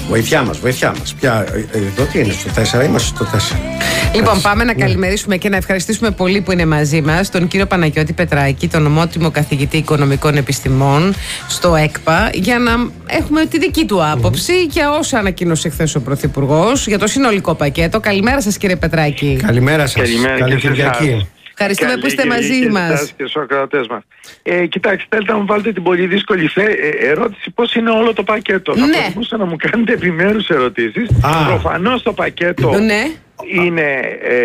Βοηθιά μας. Εδώ τι είναι, στο 4, είμαστε στο 4. Λοιπόν, πάμε να καλημερίσουμε και να ευχαριστήσουμε πολύ που είναι μαζί μας τον κύριο Παναγιώτη Πετράκη, τον ομότιμο καθηγητή Οικονομικών Επιστημών στο ΕΚΠΑ, για να έχουμε τη δική του άποψη για όσα ανακοίνωσε χθες ο Πρωθυπουργός για το συνολικό πακέτο. Καλημέρα σας, κύριε Πετράκη. Καλημέρα σας. Καλή Κυριακή. Ευχαριστούμε που είστε μαζί μας. Και στους ακροατές μας. Κοιτάξτε, θέλετε να μου βάλετε την πολύ δύσκολη ερώτηση, πώς είναι όλο το πακέτο. Ναι. Θα μπορούσα να μου κάνετε επιμέρους ερωτήσεις. Προφανώς το πακέτο είναι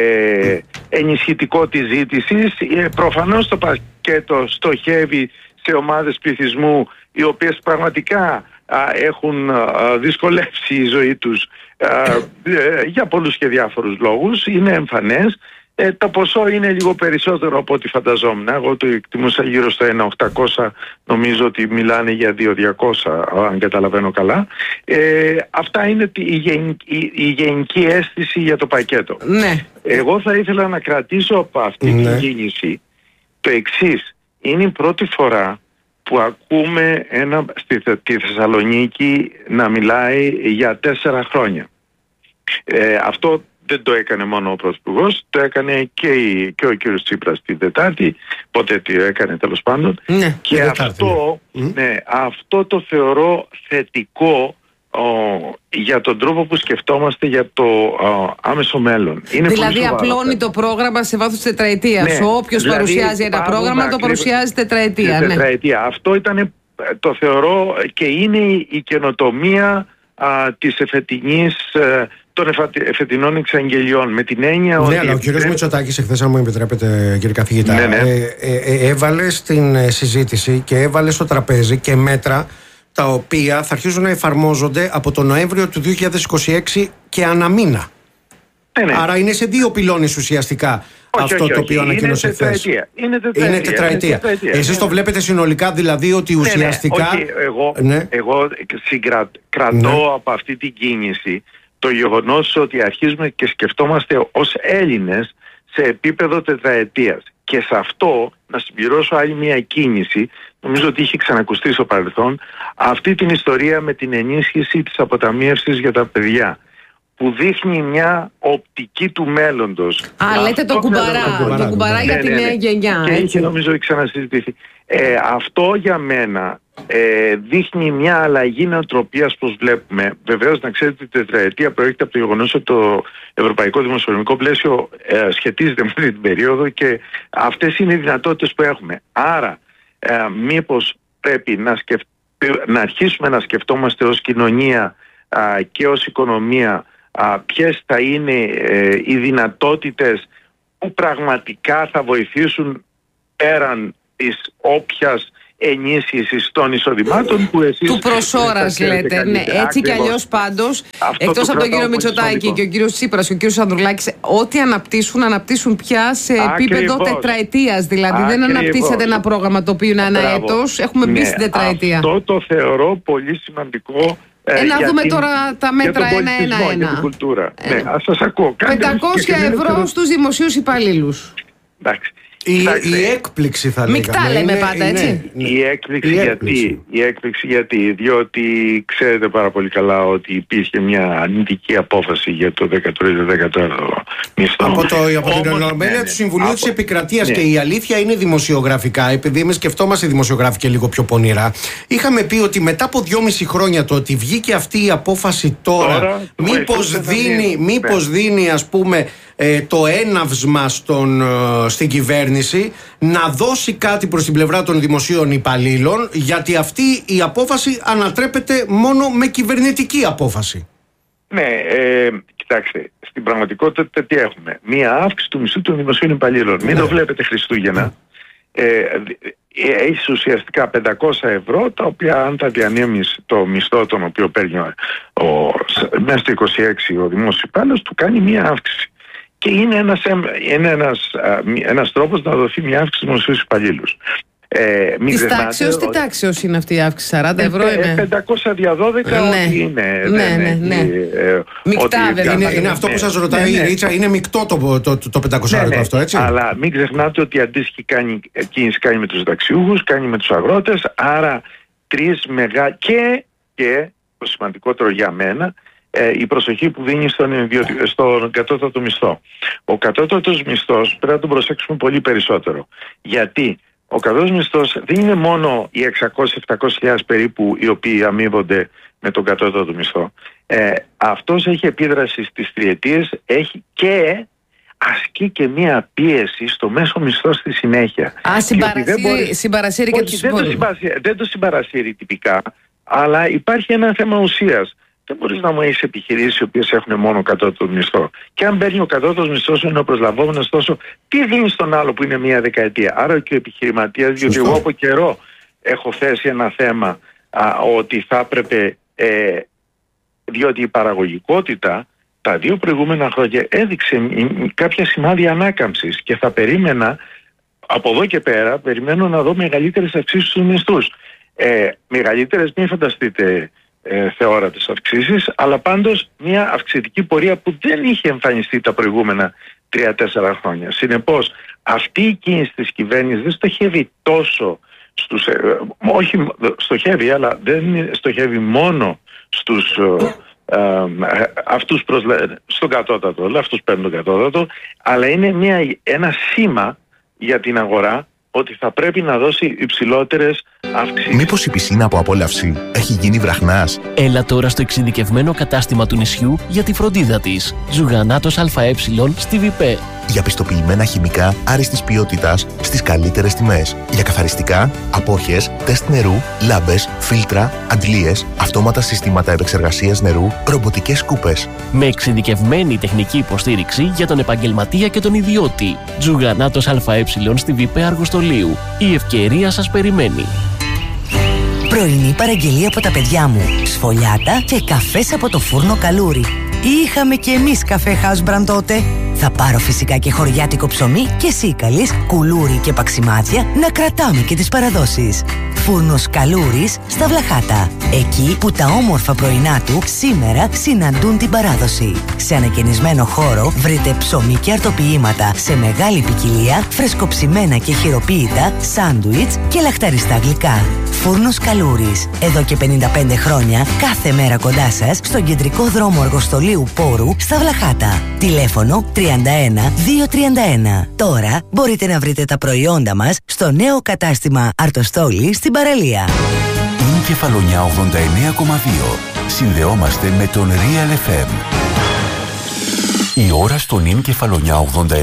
ενισχυτικό της ζήτησης. Προφανώς το πακέτο στοχεύει σε ομάδες πληθυσμού οι οποίες πραγματικά έχουν δυσκολεύσει η ζωή τους για πολλούς και διάφορους λόγους. Είναι εμφανές. Το ποσό είναι λίγο περισσότερο από ό,τι φανταζόμουν. Εγώ το εκτιμούσα γύρω στο 1.800, νομίζω ότι μιλάνε για 2.200, αν καταλαβαίνω καλά. Αυτά είναι η γενική αίσθηση για το πακέτο. Ναι. Εγώ θα ήθελα να κρατήσω από αυτή την κίνηση το εξής. Είναι η πρώτη φορά που ακούμε τη Θεσσαλονίκη να μιλάει για 4 χρόνια. Αυτό δεν το έκανε μόνο ο Πρωθυπουργός, το έκανε και ο κύριος Τσίπρας την Τετάρτη, πότε το έκανε τέλος πάντων. Ναι, και αυτό το θεωρώ θετικό για τον τρόπο που σκεφτόμαστε για το άμεσο μέλλον. Είναι δηλαδή απλώνει το πρόγραμμα σε βάθος τετραετίας. Όποιος παρουσιάζει ένα πρόγραμμα το παρουσιάζει τετραετία. Τετραετία. Αυτό ήταν, το θεωρώ, και είναι η καινοτομία της των εφετινών εξαγγελιών, με την έννοια ότι... Ναι, αλλά ο κύριος Μητσοτάκης εχθές, αν μου επιτρέπετε, κύριε καθηγητά, έβαλε στην συζήτηση και έβαλε στο τραπέζι και μέτρα τα οποία θα αρχίζουν να εφαρμόζονται από τον Νοέμβριο του 2026 και αναμήνα. Άρα είναι σε 2 πυλώνες ουσιαστικά αυτό το οποίο ανακοίνωσε χθες. Είναι τετραετία. Εσείς το βλέπετε συνολικά, δηλαδή, ότι ουσιαστικά... Εγώ κρατώ από αυτή την κίνηση το γεγονός ότι αρχίζουμε και σκεφτόμαστε ως Έλληνες σε επίπεδο τετραετίας. Και σε αυτό να συμπληρώσω άλλη μια κίνηση, νομίζω ότι είχε ξανακουστεί στο παρελθόν, αυτή την ιστορία με την ενίσχυση της αποταμίευσης για τα παιδιά, που δείχνει μια οπτική του μέλλοντος. Λέτε το κουμπαρά για τη νέα γενιά. Και είχε, νομίζω, ξανασυζητηθεί. Αυτό για μένα δείχνει μια αλλαγή νοοτροπίας, πως βλέπουμε. Βεβαίως, να ξέρετε, η τετραετία προέρχεται από το γεγονός ότι το Ευρωπαϊκό Δημοσιονομικό Πλαίσιο σχετίζεται με αυτή την περίοδο και αυτές είναι οι δυνατότητες που έχουμε. Άρα, μήπως πρέπει να αρχίσουμε να σκεφτόμαστε ως κοινωνία και ως οικονομία ποιες θα είναι οι δυνατότητες που πραγματικά θα βοηθήσουν πέραν της όποιας ενίσχυσης των εισοδημάτων που εσείς... Του προσώρας λέτε, ναι, έτσι κι αλλιώς πάντως, εκτός από τον κύριο Μητσοτάκη και ο κύριος Τσίπρας και ο κύριος Ανδρουλάκης, ό,τι αναπτύσσουν πια σε επίπεδο τετραετίας. Δηλαδή δεν αναπτύσσεται ένα πρόγραμμα το οποίο είναι ένα έτος, έχουμε μπει στην τετραετία. Αυτό το θεωρώ πολύ σημαντικό. Να δούμε τώρα τα μέτρα ένα-ένα. Για την κουλτούρα. Ας σας ακούω. 500 ευρώ στους δημοσίους υπαλλήλους. Εντάξει. Η έκπληξη, θα λέγαμε. Μεικτά λέμε πάντα, έτσι. Η έκπληξη γιατί, διότι ξέρετε πάρα πολύ καλά ότι υπήρχε μια αρνητική απόφαση για το 13ο μισθό. Από την Ολομέλεια του Συμβουλίου της Επικρατείας. Και η αλήθεια είναι, δημοσιογραφικά, επειδή εμείς σκεφτόμαστε δημοσιογράφοι και λίγο πιο πονηρά, είχαμε πει ότι μετά από 2,5 χρόνια το ότι βγήκε αυτή η απόφαση τώρα μήπως δίνει, ας πούμε, το έναυσμα στην κυβέρνηση να δώσει κάτι προς την πλευρά των δημοσίων υπαλλήλων, γιατί αυτή η απόφαση ανατρέπεται μόνο με κυβερνητική απόφαση. Ναι, κοιτάξτε, στην πραγματικότητα τι έχουμε? Μία αύξηση του μισθού των δημοσίων υπαλλήλων. Μην το βλέπετε Χριστούγεννα. Έχεις ουσιαστικά 500 ευρώ, τα οποία αν τα διανέμεις το μισθό τον οποίο παίρνει μέσα στο 26 ο δημόσιος υπάλληλος, του κάνει μία αύξηση. Και είναι ένας τρόπος να δοθεί μια αύξηση στους δημοσίους υπαλλήλους. Της τάξεως, τι τάξεως είναι αυτή η αύξηση? 40 ευρώ είναι? 500 δια 12 ό,τι είναι. Ναι. Μεικτά βέβαια. Είναι αυτό που σας ρωτάει η Ρίτσα, είναι μεικτό το 500 ευρώ αυτό, έτσι? Αλλά μην ξεχνάτε ότι αντίστοιχη κίνηση κάνει με τους συνταξιούχους, κάνει με τους αγρότες, άρα τρεις και το σημαντικότερο για μένα, η προσοχή που δίνει στον κατώτατο μισθό. Ο κατώτατος μισθός πρέπει να τον προσέξουμε πολύ περισσότερο. Γιατί ο κατώτατος μισθός δεν είναι μόνο οι 600-700 περίπου οι οποίοι αμείβονται με τον κατώτατο μισθό. Αυτός έχει επίδραση στις τριετίες, έχει και ασκεί και μία πίεση στο μέσο μισθό στη συνέχεια. Συμπαρασύρει και τους υπόλοιπους. Δεν το συμπαρασύρει τυπικά, αλλά υπάρχει ένα θέμα ουσίας. Δεν μπορείς να μου έχεις επιχειρήσεις οι οποίες έχουν μόνο κατώτατο μισθό. Και αν παίρνει ο κατώτατος μισθός, είναι ο προσλαμβόμενος τόσο, τι δίνει στον άλλο που είναι μία δεκαετία. Άρα και ο επιχειρηματίας, διότι εγώ από καιρό έχω θέσει ένα θέμα ότι θα έπρεπε, διότι η παραγωγικότητα τα 2 προηγούμενα χρόνια έδειξε κάποια σημάδια ανάκαμψης και θα περίμενα από εδώ και πέρα, περιμένω να δω μεγαλύτερες αυξήσεις στους μισθούς. Μεγαλύτερες, μην φανταστείτε θεόρατες αυξήσεις, αλλά πάντως μια αυξητική πορεία που δεν είχε εμφανιστεί τα προηγούμενα 3-4 χρόνια. Συνεπώς, αυτή η κίνηση της κυβέρνησης δεν στοχεύει τόσο στους, όχι στοχεύει, αλλά δεν στοχεύει μόνο στους αυτούς στον κατώτατο, αυτούς παίρνουν τον κατώτατο, αλλά είναι ένα σήμα για την αγορά ότι θα πρέπει να δώσει υψηλότερες αυξήσεις. Μήπως η πισίνα από απόλαυση έχει γίνει βραχνάς? Έλα τώρα στο εξειδικευμένο κατάστημα του νησιού για τη φροντίδα της. Ζουγανάτος ΑΕ στη ΒΠΕ. Για πιστοποιημένα χημικά άριστης ποιότητας στις καλύτερες τιμές. Για καθαριστικά, απόχες, τεστ νερού, λάμπες, φίλτρα, αντλίες, αυτόματα συστήματα επεξεργασίας νερού, ρομποτικές σκούπες. Με εξειδικευμένη τεχνική υποστήριξη για τον επαγγελματία και τον ιδιώτη. Ζουγανάτος ΑΕ στη ΒΠΕ Αργοστολίου. Η ευκαιρία σας περιμένει. Πρωινή παραγγελία από τα παιδιά μου. Σφολιάτα και καφές από το φούρνο Καλούρι. Είχαμε και εμείς καφέ House Brand τότε. Θα πάρω φυσικά και χωριάτικο ψωμί και σίκαλης, κουλούρι και παξιμάδια να κρατάμε και τις παραδόσεις. Φούρνος Καλούρης στα Βλαχάτα. Εκεί που τα όμορφα πρωινά του σήμερα συναντούν την παράδοση. Σε ανακαινισμένο χώρο βρείτε ψωμί και αρτοποιήματα σε μεγάλη ποικιλία, φρεσκοψημένα και χειροποίητα, σάντουιτς και λαχταριστά γλυκά. Φούρνος Καλούρης. Εδώ και 55 χρόνια, κάθε μέρα κοντά σας, στον κεντρικό δρόμο Αργοστολίου Πόρου στα Βλαχάτα. Τηλέφωνο 31-231. Τώρα μπορείτε να βρείτε τα προϊόντα μας στο νέο κατάστημα Αρτοστόλη στην παραλία. Είναι Κεφαλονιά 89,2. Συνδεόμαστε με τον Real FM. Η ώρα στον Είναι Κεφαλονιά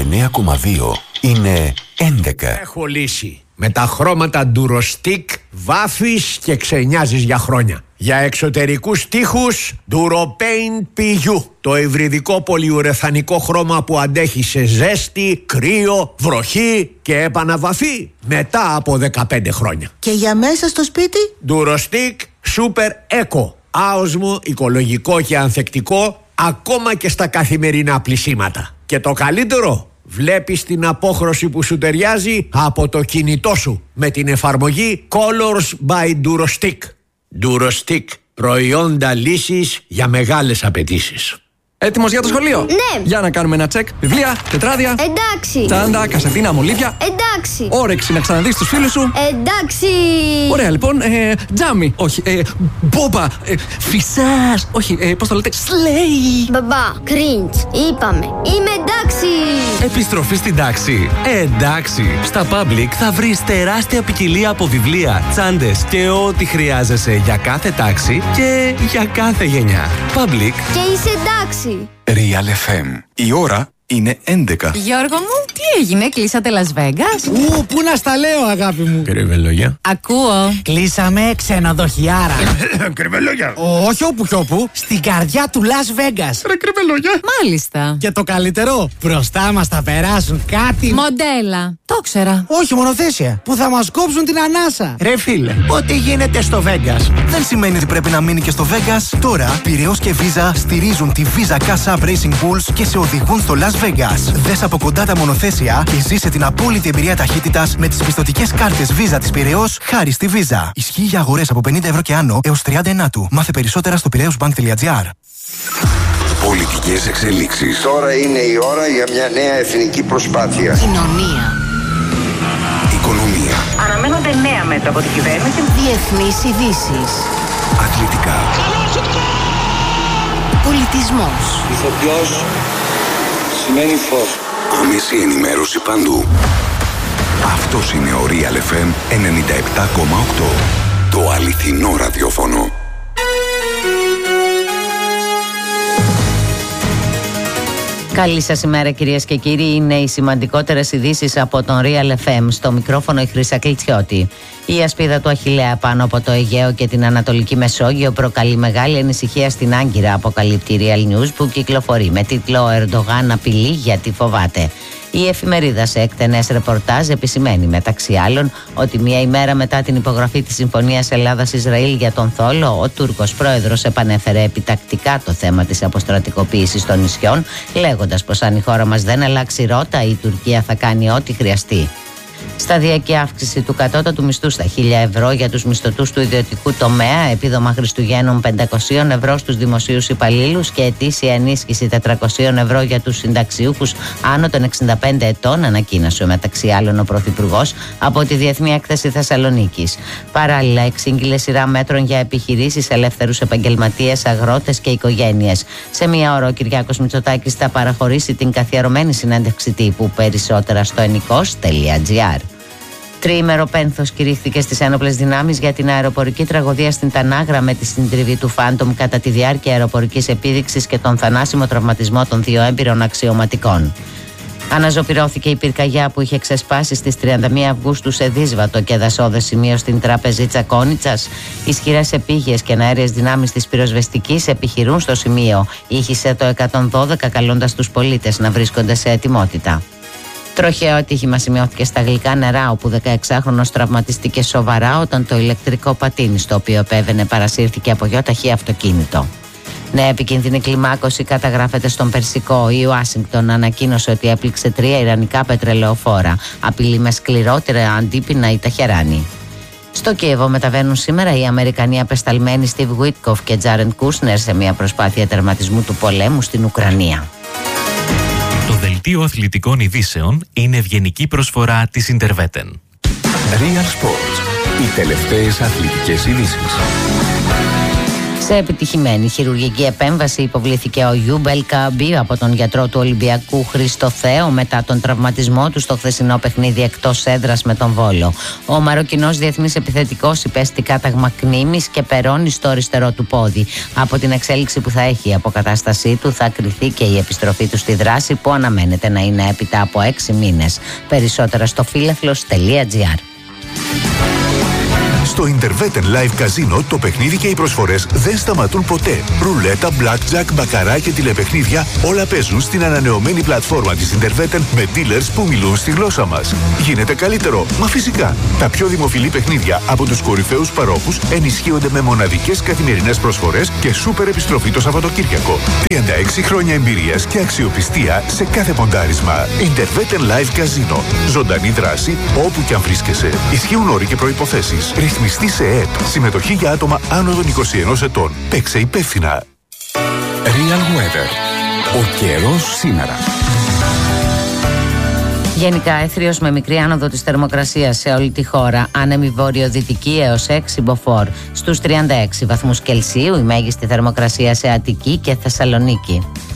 89,2 είναι 11. Έχω λύση. Με τα χρώματα Durostick βάφεις και ξενιάζεις για χρόνια. Για εξωτερικούς τοίχους Duropaint PU. Το υβριδικό πολυουρεθανικό χρώμα που αντέχει σε ζέστη, κρύο, βροχή και επαναβαφή μετά από 15 χρόνια. Και για μέσα στο σπίτι? Durostick Super Eco. Άοσμο, οικολογικό και ανθεκτικό ακόμα και στα καθημερινά πλυσίματα. Και το καλύτερο, βλέπεις την απόχρωση που σου ταιριάζει από το κινητό σου με την εφαρμογή Colors by Durostick. Durostick, προϊόντα λύσης για μεγάλες απαιτήσεις. Έτοιμος για το σχολείο? Ναι. Για να κάνουμε ένα τσεκ. Βιβλία, τετράδια. Εντάξει. Τσάντα, κασετίνα, μολύβια. Εντάξει. Όρεξη να ξαναδείς τους φίλους σου. Εντάξει. Ωραία, λοιπόν. Τζάμι. Όχι. Μπόμπα. Φυσάς. Όχι. Πώς το λέτε? Σλέι. Μπαμπά, κριντς. Είπαμε. Είμαι εντάξει. Επιστροφή στην τάξη. Εντάξει. Στα Public θα βρεις τεράστια ποικιλία από βιβλία, τσάντες και ό,τι χρειάζεσαι για κάθε τάξη και για κάθε γενιά. Public. Και είσαι εντάξει. Real FM. Η ώρα είναι 11. Γιώργο μου, τι έγινε, κλείσατε Las Vegas? Πού να στα λέω, αγάπη μου. Κρυβελόγια. Ακούω. Κλείσαμε ξενοδοχιάρα. Κρυβελόγια. Όχι όπου κι όπου, στην καρδιά του Las Vegas. Ρε κρυβελόγια. Μάλιστα. Και το καλύτερο, μπροστά μας θα περάσουν κάτι. Μοντέλα. Το ξέρα. Όχι, μονοθέσια. Που θα μας κόψουν την ανάσα. Ρε φίλε, ό,τι γίνεται στο Vegas δεν σημαίνει ότι πρέπει να μείνει και στο Vegas. Τώρα, Πειραιώς και Visa στηρίζουν τη Visa Cash App Racing Bulls και σε οδηγούν στο Las Vegas. Δες από κοντά τα μονοθέσια και ζήσε την απόλυτη εμπειρία ταχύτητας με τις πιστωτικές κάρτες Visa της Πειραιώς χάρη στη Visa. Ισχύει για αγορές από 50 ευρώ και άνω έως 39. Μάθε περισσότερα στο piraeusbank.gr. Πολιτικές εξελίξεις. Τώρα είναι η ώρα για μια νέα εθνική προσπάθεια. Κοινωνία. Οικονομία. Αναμένονται νέα μέτρα από την κυβέρνηση. Διεθνείς ειδήσεις. Αθλητικά. Πολιτισμός. Ηθοποιός σημαίνει φως. Άμεση ενημέρωση παντού. Αυτός είναι ο Real FM 97,8. Το αληθινό ραδιόφωνο. Καλή σας ημέρα κυρίες και κύριοι. Είναι οι σημαντικότερες ειδήσεις από τον Real FM. Στο μικρόφωνο η Χρύσα Κλιτσιώτη. Η ασπίδα του Αχιλλέα πάνω από το Αιγαίο και την Ανατολική Μεσόγειο προκαλεί μεγάλη ανησυχία στην Άγκυρα, αποκαλύπτει η Real News, που κυκλοφορεί με τίτλο «Ο Ερντογάν απειλεί γιατί φοβάται». Η εφημερίδα σε εκτενές ρεπορτάζ επισημαίνει μεταξύ άλλων ότι μία ημέρα μετά την υπογραφή της Συμφωνίας Ελλάδας-Ισραήλ για τον Θόλο, ο Τούρκος πρόεδρος επανέφερε επιτακτικά το θέμα της αποστρατικοποίησης των νησιών, λέγοντας πως αν η χώρα μας δεν αλλάξει ρότα, η Τουρκία θα κάνει ό,τι χρειαστεί. Σταδιακή αύξηση του κατώτατου μισθού στα 1.000 ευρώ για τους μισθωτούς του ιδιωτικού τομέα, επίδομα Χριστουγέννων 500 ευρώ στους δημοσίους υπαλλήλους και ετήσια ενίσχυση 400 ευρώ για τους συνταξιούχους άνω των 65 ετών, ανακοίνωσε μεταξύ άλλων ο Πρωθυπουργός από τη Διεθνή Έκθεση Θεσσαλονίκης. Παράλληλα, εξήγηλε σειρά μέτρων για επιχειρήσεις, ελεύθερους επαγγελματίες, αγρότες και οικογένειες. Σε μία ώρα ο Κυριάκος Μητσοτάκης θα παραχωρήσει την καθιερωμένη συνέντευξη τύπου. Περισσότερα στο ennikos.gr. Τριήμερο πένθος κηρύχθηκε στις ένοπλες δυνάμεις για την αεροπορική τραγωδία στην Τανάγρα με τη συντριβή του Phantom κατά τη διάρκεια αεροπορικής επίδειξης και τον θανάσιμο τραυματισμό των 2 έμπειρων αξιωματικών. Αναζωπυρώθηκε η πυρκαγιά που είχε ξεσπάσει στις 31 Αυγούστου σε Δύσβατο και δασόδες σημείο στην τραπεζίτσα Κόνιτσας. Ισχυρές επίγειες και αέριες δυνάμεις της πυροσβεστικής επιχειρούν στο σημείο. Ήχησε το 112 καλώντας τους πολίτες να βρίσκονται σε ετοιμότητα. Τροχαίο ατύχημα σημειώθηκε στα Γλυκά Νερά, όπου 16χρονος τραυματίστηκε σοβαρά όταν το ηλεκτρικό πατίνι στο οποίο επέβαινε παρασύρθηκε από γιοταχή αυτοκίνητο. Νέα επικίνδυνη κλιμάκωση καταγράφεται στον Περσικό. Η Ουάσιγκτον ανακοίνωσε ότι έπληξε 3 ιρανικά πετρελαιοφόρα. Απειλεί με σκληρότερα αντίπεινα η Ταχεράνη. Στο Κίεβο μεταβαίνουν σήμερα οι Αμερικανοί απεσταλμένοι Στιβ Γουίτκοφ και Τζάρεντ Κούσνερ σε μια προσπάθεια τερματισμού του πολέμου στην Ουκρανία. Το δελτίο αθλητικών ειδήσεων είναι ευγενική προσφορά της Interveten. Real Sports. Οι τελευταίες αθλητικές ειδήσεις. Σε επιτυχημένη χειρουργική επέμβαση υποβλήθηκε ο Γιούμπελ Καμπί από τον γιατρό του Ολυμπιακού Χρήστο Θέο μετά τον τραυματισμό του στο χθεσινό παιχνίδι εκτός έδρας με τον Βόλο. Ο Μαροκινός διεθνής επιθετικός υπέστη κάταγμα κνήμης και περώνει στο αριστερό του πόδι. Από την εξέλιξη που θα έχει η αποκατάστασή του θα κριθεί και η επιστροφή του στη δράση που αναμένεται να είναι έπειτα από 6 μήνες. Περισσότερα στο φίλαθλος.gr. Στο Interveten Live Casino το παιχνίδι και οι προσφορές δεν σταματούν ποτέ. Ρουλέτα, blackjack, μπακαρά και τηλεπαιχνίδια όλα παίζουν στην ανανεωμένη πλατφόρμα της Interveten με dealers που μιλούν στη γλώσσα μας. Γίνεται καλύτερο, μα φυσικά. Τα πιο δημοφιλή παιχνίδια από τους κορυφαίους παρόχους ενισχύονται με μοναδικές καθημερινές προσφορές και σούπερ επιστροφή το Σαββατοκύριακο. 36 χρόνια εμπειρίας και αξιοπιστία σε κάθε ποντάρισμα. Interveten Live Casino. Ζωντανή δράση όπου και αν βρίσκεσαι. Ισχύουν όροι και προϋποθέσεις. Ρυθμιστή σε ΕΕΠ. Συμμετοχή για άτομα άνω των 21 ετών. Παίξε υπεύθυνα. Real Weather. Ο καιρός σήμερα. Γενικά έθριος με μικρή άνοδο της θερμοκρασίας σε όλη τη χώρα. Άνεμη βορειοδυτική έως 6 μποφόρ. Στους 36 βαθμούς Κελσίου η μέγιστη θερμοκρασία σε Αττική και Θεσσαλονίκη.